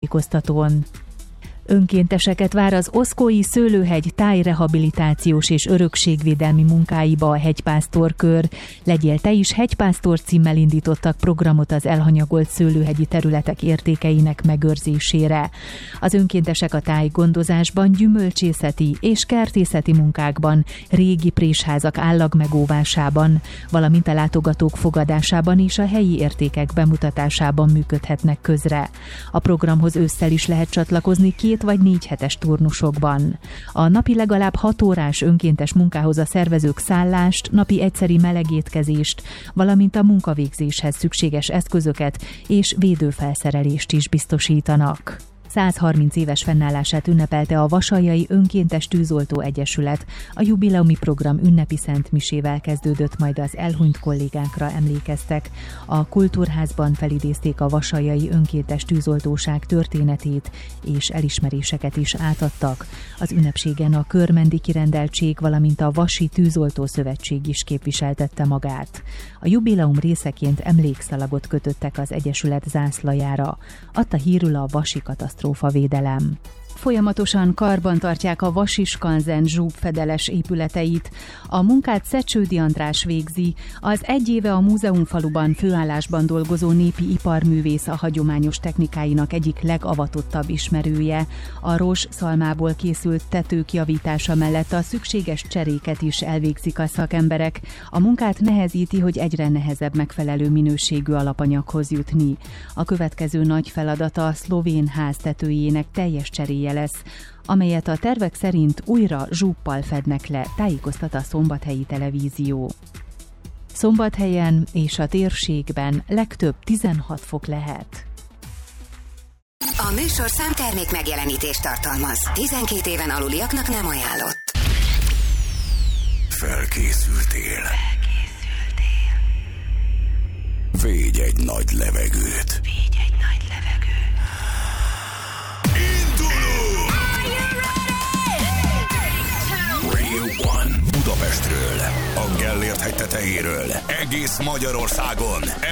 tájékoztatón. Önkénteseket vár az Oszkói Szőlőhegy tájrehabilitációs és örökségvédelmi munkáiba a Hegypásztor-kör. Legyél te is hegypásztor címmel indítottak programot az elhanyagolt szőlőhegyi területek értékeinek megőrzésére. Az önkéntesek a tájgondozásban, gyümölcsészeti és kertészeti munkákban, régi présházak állagmegóvásában, valamint a látogatók fogadásában és a helyi értékek bemutatásában működhetnek közre. A programhoz ősszel is lehet csatlakozni 2 vagy 4 hetes turnusokban. A napi legalább 6 órás önkéntes munkához a szervezők szállást, napi egyszeri melegétkezést, valamint a munkavégzéshez szükséges eszközöket és védőfelszerelést is biztosítanak. 130 éves fennállását ünnepelte a Vasallyai Önkéntes Tűzoltó Egyesület. A jubileumi program ünnepi szentmisével kezdődött, majd az elhunyt kollégákra emlékeztek. A Kultúrházban felidézték a vasallyai önkéntes tűzoltóság történetét, és elismeréseket is átadtak. Az ünnepségen a körmendi kirendeltség, valamint a Vasi Tűzoltó Szövetség is képviseltette magát. A jubileum részeként emlékszalagot kötöttek az egyesület zászlajára. Adta hírül a vasi katasztrófavédelem. Folyamatosan karban tartják a Vasi Skanzen zsúbfedeles épületeit. A munkát Szecsődi András végzi, az egy éve a múzeumfaluban főállásban dolgozó népi iparművész, a hagyományos technikáinak egyik legavatottabb ismerője. A rozs szalmából készült tetők javítása mellett a szükséges cseréket is elvégzik a szakemberek. A munkát nehezíti, hogy egyre nehezebb megfelelő minőségű alapanyaghoz jutni. A következő nagy feladata a szlovén ház tetőjének teljes cseréje lesz, amelyet a tervek szerint újra zsúppal fednek le, tájékoztat a Szombathelyi Televízió. Szombathelyen és a térségben legtöbb 16 fok lehet. A műsor számtermék megjelenítést tartalmaz. 12 éven aluliaknak nem ajánlott. Felkészültél. Védj egy nagy levegőt. Radio One Budapestről, a Gellért-hegy tetejéről, egész Magyarországon.